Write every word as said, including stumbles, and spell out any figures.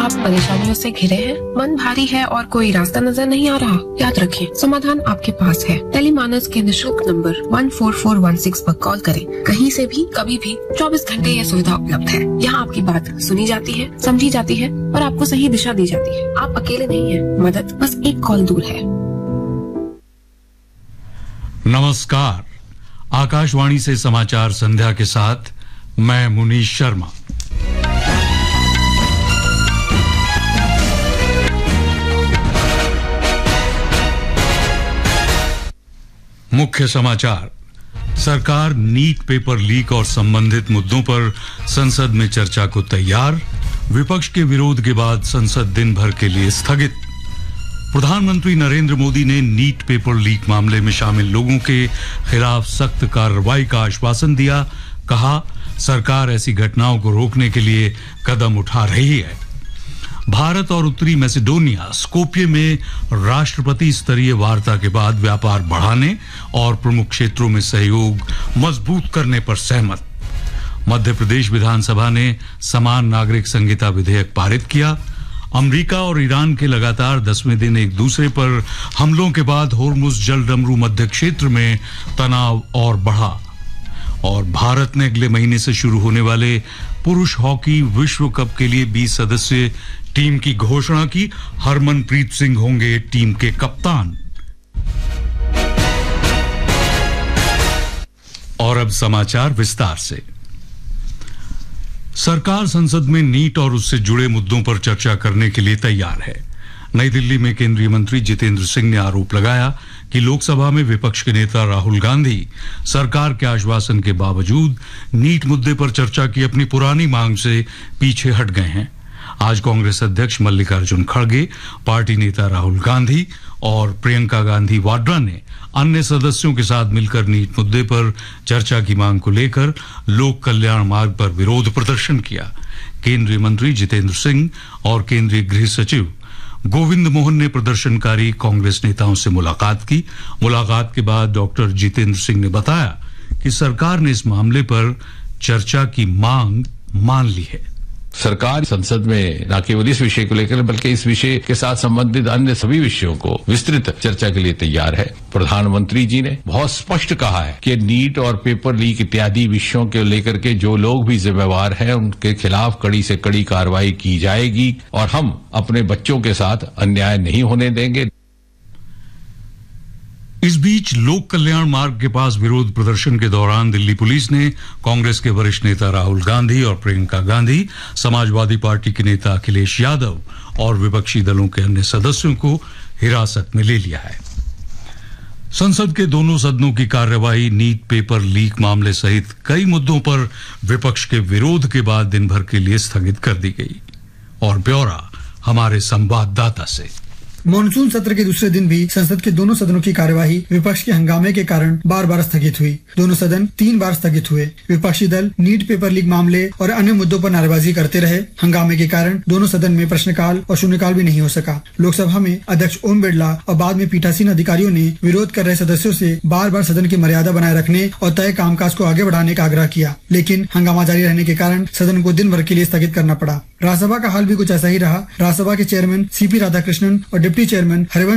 आप परेशानियों से घिरे हैं, मन भारी है और कोई रास्ता नजर नहीं आ रहा? याद रखें, समाधान आपके पास है। टेलीमानस के निशुल्क number one four four one six पर कॉल करें। कहीं से भी, कभी भी, चौबीस घंटे यह सुविधा उपलब्ध है। यहाँ आपकी बात सुनी जाती है, समझी जाती है और आपको सही दिशा दी जाती है। आप अकेले नहीं हैं, मदद बस एक कॉल दूर है। नमस्कार, आकाशवाणी से समाचार संध्या के साथ मैं मुनीश शर्मा। मुख्य समाचार। सरकार नीट पेपर लीक और संबंधित मुद्दों पर संसद में चर्चा को तैयार। विपक्ष के विरोध के बाद संसद दिन भर के लिए स्थगित। प्रधानमंत्री नरेंद्र मोदी ने नीट पेपर लीक मामले में शामिल लोगों के खिलाफ सख्त कार्रवाई का आश्वासन दिया। कहा, सरकार ऐसी घटनाओं को रोकने के लिए कदम उठा रही है। भारत और उत्तरी मैसेडोनिया स्कोप्ये में राष्ट्रपति स्तरीय वार्ता के बाद व्यापार बढ़ाने और प्रमुख क्षेत्रों में सहयोग मजबूत करने पर सहमत। मध्य प्रदेश विधानसभा ने समान नागरिक संहिता विधेयक पारित किया। अमेरिका और ईरान के लगातार दसवें दिन एक दूसरे पर हमलों के बाद होर्मुज जलडमरू मध्य क्षेत्र में तनाव और बढ़ा। और भारत ने अगले महीने से शुरू होने वाले पुरुष हॉकी विश्व कप के लिए बीस सदस्यीय टीम की घोषणा की। हरमनप्रीत सिंह होंगे टीम के कप्तान। और अब समाचार विस्तार से। सरकार संसद में नीट और उससे जुड़े मुद्दों पर चर्चा करने के लिए तैयार है। नई दिल्ली में केंद्रीय मंत्री जितेंद्र सिंह ने आरोप लगाया कि लोकसभा में विपक्ष के नेता राहुल गांधी सरकार के आश्वासन के बावजूद नीट मुद्दे पर चर्चा की अपनी पुरानी मांग से पीछे हट गए हैं। आज कांग्रेस अध्यक्ष मल्लिकार्जुन खड़गे, पार्टी नेता राहुल गांधी और प्रियंका गांधी वाड्रा ने अन्य सदस्यों के साथ मिलकर नीट मुद्दे पर चर्चा की मांग को लेकर लोक कल्याण मार्ग पर विरोध प्रदर्शन किया। केंद्रीय मंत्री जितेंद्र सिंह और केंद्रीय गृह सचिव गोविंद मोहन ने प्रदर्शनकारी कांग्रेस नेताओं से मुलाकात की। मुलाकात के बाद डॉक्टर जितेंद्र सिंह ने बताया कि सरकार ने इस मामले पर चर्चा की मांग मान ली है। सरकार संसद में न केवल इस विषय को लेकर बल्कि इस विषय के साथ संबंधित अन्य सभी विषयों को विस्तृत चर्चा के लिए तैयार है। प्रधानमंत्री जी ने बहुत स्पष्ट कहा है कि नीट और पेपर लीक इत्यादि विषयों को लेकर के जो लोग भी जिम्मेवार हैं उनके खिलाफ कड़ी से कड़ी कार्रवाई की जाएगी और हम अपने बच्चों के साथ अन्याय नहीं होने देंगे। इस बीच लोक कल्याण मार्ग के पास विरोध प्रदर्शन के दौरान दिल्ली पुलिस ने कांग्रेस के वरिष्ठ नेता राहुल गांधी और प्रियंका गांधी, समाजवादी पार्टी के नेता अखिलेश यादव और विपक्षी दलों के अन्य सदस्यों को हिरासत में ले लिया है। संसद के दोनों सदनों की कार्यवाही नीट पेपर लीक मामले सहित कई मुद्दों पर विपक्ष के विरोध के बाद दिन भर के लिए स्थगित कर दी गई। और ब्यौरा हमारे संवाददाता से। मॉनसून सत्र के दूसरे दिन भी संसद के दोनों सदनों की कार्यवाही विपक्ष के हंगामे के कारण बार बार स्थगित हुई। दोनों सदन तीन बार स्थगित हुए। विपक्षी दल नीट पेपर लीक मामले और अन्य मुद्दों पर नारेबाजी करते रहे। हंगामे के कारण दोनों सदन में प्रश्नकाल और शून्यकाल भी नहीं हो सका। लोकसभा में अध्यक्ष ओम बिरला और बाद में पीठासीन अधिकारियों ने विरोध कर रहे सदस्यों से बार बार सदन की मर्यादा बनाए रखने और तय कामकाज को आगे बढ़ाने का आग्रह किया, लेकिन हंगामा जारी रहने के कारण सदन को दिन भर के लिए स्थगित करना पड़ा। राज्यसभा का हाल भी कुछ ऐसा ही रहा। राज्यसभा के चेयरमैन सीपी राधाकृष्णन और डिप्टी चेयरमैन हरिवंश